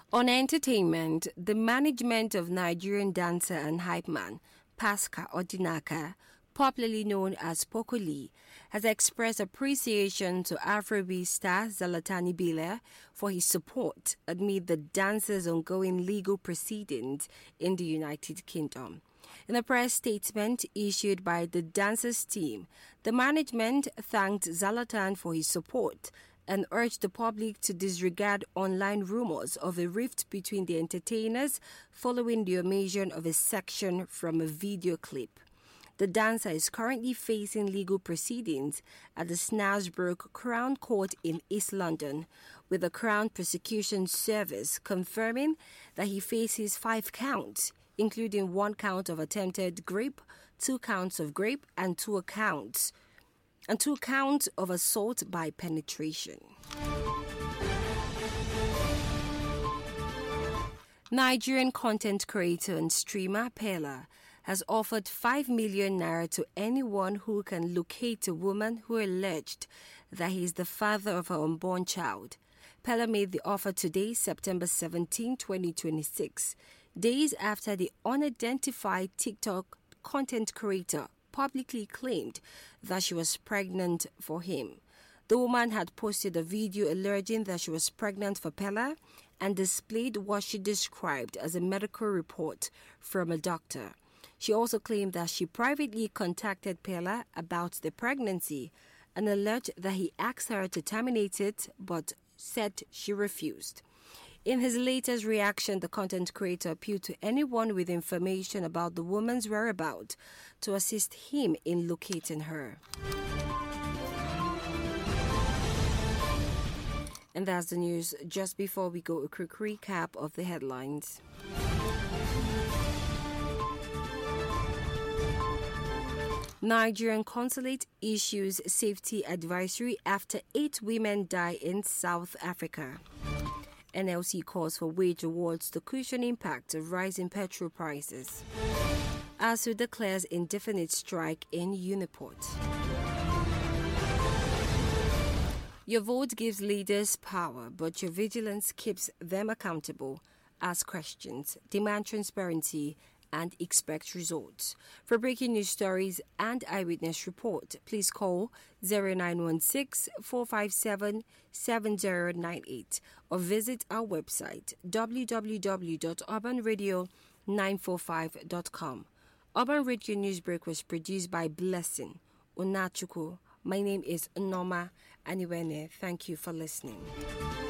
On entertainment, the management of Nigerian dancer and hype man Pascal Odinaka, popularly known as Pokoli, has expressed appreciation to Afrobeat star Zlatan Ibile for his support amid the dancer's ongoing legal proceedings in the United Kingdom. In a press statement issued by the dancer's team, the management thanked Zlatan for his support and urged the public to disregard online rumors of a rift between the entertainers following the omission of a section from a video clip. The dancer is currently facing legal proceedings at the Snaresbrook Crown Court in East London, with the Crown Prosecution Service confirming that he faces 5 counts, including 1 count of attempted rape, 2 counts of rape, and 2 counts of assault by penetration. Nigerian content creator and streamer Pella has offered 5 million naira to anyone who can locate a woman who alleged that he is the father of her unborn child. Pella made the offer today, September 17, 2026, days after the unidentified TikTok content creator publicly claimed that she was pregnant for him. The woman had posted a video alleging that she was pregnant for Pella and displayed what she described as a medical report from a doctor. She also claimed that she privately contacted Pella about the pregnancy and alleged that he asked her to terminate it but said she refused. In his latest reaction, the content creator appealed to anyone with information about the woman's whereabouts to assist him in locating her. And that's the news. Just before we go, a quick recap of the headlines. Nigerian consulate issues safety advisory after 8 women die in South Africa. NLC calls for wage awards to cushion impact of rising petrol prices. ASU declares indefinite strike in Uniport. Your vote gives leaders power, but your vigilance keeps them accountable. Ask questions, demand transparency, and expect results. For breaking news stories and eyewitness report, please call 0916-457-7098 or visit our website www.urbanradio945.com. Urban Radio Newsbreak was produced by Blessing Unachuku. My name is Noma Aniwene. Thank you for listening.